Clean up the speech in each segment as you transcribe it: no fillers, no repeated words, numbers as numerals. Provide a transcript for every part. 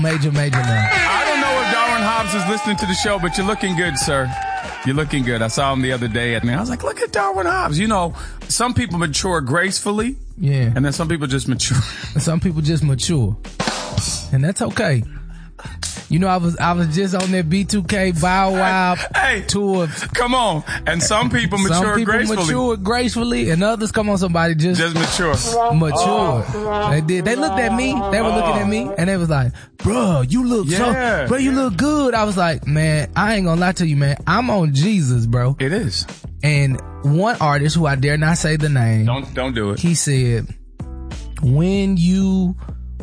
Major now. I don't know if Darwin Hobbs is listening to the show, but you're looking good, sir. You're looking good. I saw him the other day, and I was like, look at Darwin Hobbs. You know, some people mature gracefully. Yeah. And then some people just mature. Some people just mature. And that's okay. You know, I was just on that B2K Bow Wow tour. Come on. And some people mature gracefully. Some people mature gracefully, and others, come on, somebody just mature. They did. They looked at me. They were looking at me, and they was like, bro, you look you look good. I was like, man, I ain't gonna lie to you, man. I'm on Jesus, bro. It is. And one artist who I dare not say the name. Don't do it. He said, when you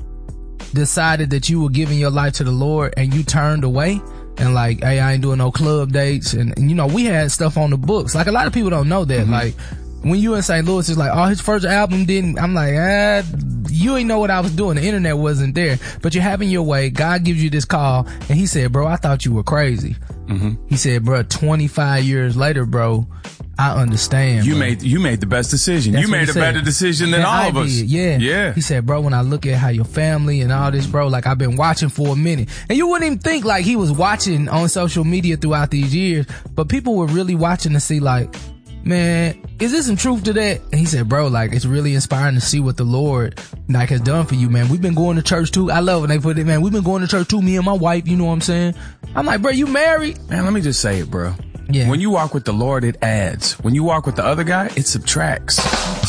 decided that you were giving your life to the Lord and you turned away and like, hey, I ain't doing no club dates. And you know, we had stuff on the books. Like, a lot of people don't know that. Mm-hmm. Like, when you in St. Louis, it's like, oh, his first album didn't. I'm like, you ain't know what I was doing. The internet wasn't there. But you're having your way. God gives you this call. And he said, bro, I thought you were crazy. Mm-hmm. He said, bro, 25 years later, bro, I understand. You made the best decision. That's you made a better decision than all of us. Yeah. He said, bro, when I look at how your family and all this, bro, like, I've been watching for a minute. And you wouldn't even think like he was watching on social media throughout these years, but people were really watching to see like, man, is there some truth to that? And he said, bro, like, it's really inspiring to see what the Lord like has done for you, man. We've been going to church too. I love when they put it, man. We've been going to church too, me and my wife, you know what I'm saying? I'm like, bro, you married? Man, let me just say it, bro. Yeah. When you walk with the Lord, it adds. When you walk with the other guy, it subtracts.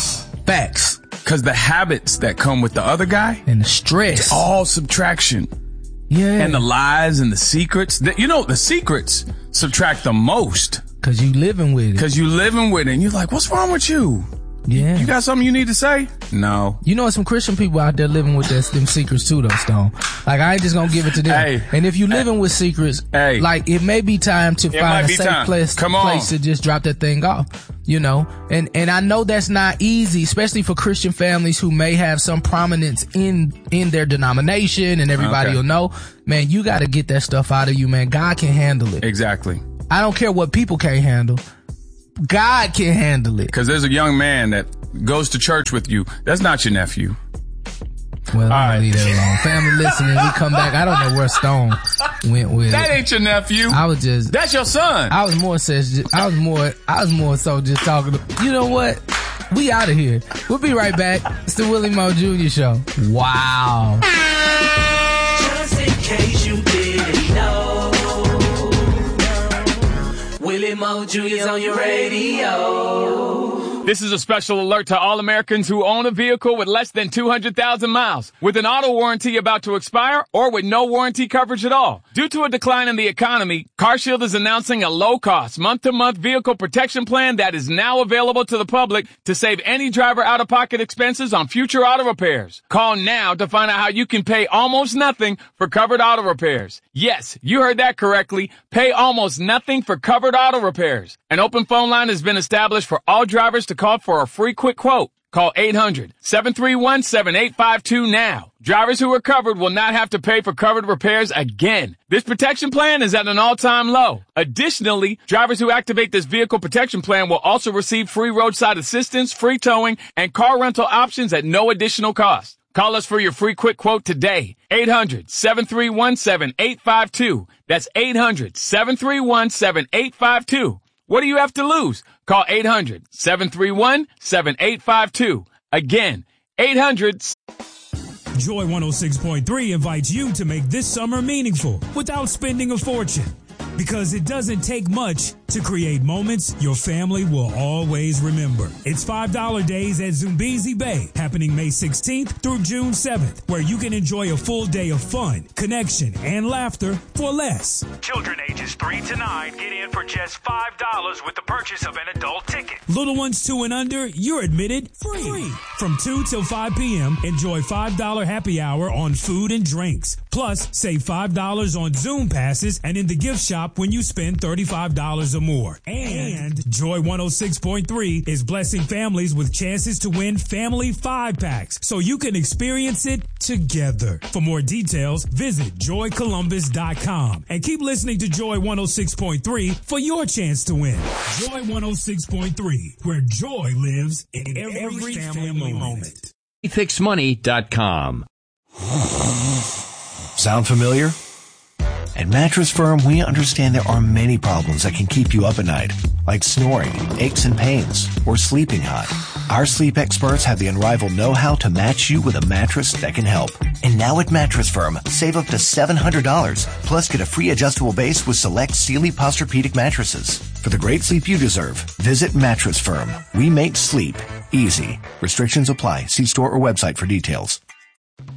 Facts. Cause the habits that come with the other guy. And the stress. It's all subtraction. Yeah. And the lies and the secrets. You know, the secrets subtract the most. Cause you living with it. And you're like, what's wrong with you? Yeah. You got something you need to say? No. You know, some Christian people out there living with them secrets too, though, Stone. Like, I ain't just gonna give it to them. Hey. And if you living with secrets, like, it may be time to find a safe place to just drop that thing off. You know? And I know that's not easy, especially for Christian families who may have some prominence in their denomination and everybody will know. Man, you gotta get that stuff out of you, man. God can handle it. Exactly. I don't care what people can't handle. God can handle it. Because there's a young man that goes to church with you. That's not your nephew. Well, I'm gonna leave that alone. Family listening, we come back. I don't know where Stone went with that. Ain't your nephew. That's your son. I was more so just talking to, you know what? We out of here. We'll be right back. It's the Willie Moe Jr. Show. Wow. Just in case you didn't know, Willie Moe Jr. is on your radio. This is a special alert to all Americans who own a vehicle with less than 200,000 miles, with an auto warranty about to expire, or with no warranty coverage at all. Due to a decline in the economy, CarShield is announcing a low-cost, month-to-month vehicle protection plan that is now available to the public to save any driver out-of-pocket expenses on future auto repairs. Call now to find out how you can pay almost nothing for covered auto repairs. Yes, you heard that correctly. Pay almost nothing for covered auto repairs. An open phone line has been established for all drivers to call for a free quick quote. Call 800-731-7852 now. Drivers who are covered will not have to pay for covered repairs again. This protection plan is at an all-time low. Additionally, drivers who activate this vehicle protection plan will also receive free roadside assistance, free towing, and car rental options at no additional cost. Call us for your free quick quote today. 800-731-7852. That's 800-731-7852. What do you have to lose? Call 800-731-7852. Again, 800. Joy 106.3 invites you to make this summer meaningful without spending a fortune. Because it doesn't take much to create moments your family will always remember. It's $5 days at Zumbizi Bay, happening May 16th through June 7th, where you can enjoy a full day of fun, connection, and laughter for less. Children ages 3 to 9 get in for just $5 with the purchase of an adult ticket. Little ones 2 and under, you're admitted free. From 2 till 5 p.m., enjoy $5 happy hour on food and drinks. Plus, save $5 on Zoom passes and in the gift shop when you spend $35 or more. And Joy 106.3 is blessing families with chances to win family 5-packs so you can experience it together. For more details, visit joycolumbus.com and keep listening to Joy 106.3 for your chance to win. Joy 106.3, where joy lives in every family moment. Fixmoney.com. Sound familiar? At Mattress Firm, we understand there are many problems that can keep you up at night, like snoring, aches and pains, or sleeping hot. Our sleep experts have the unrivaled know-how to match you with a mattress that can help. And now at Mattress Firm, save up to $700, plus get a free adjustable base with select Sealy Posturepedic mattresses. For the great sleep you deserve, visit Mattress Firm. We make sleep easy. Restrictions apply. See store or website for details.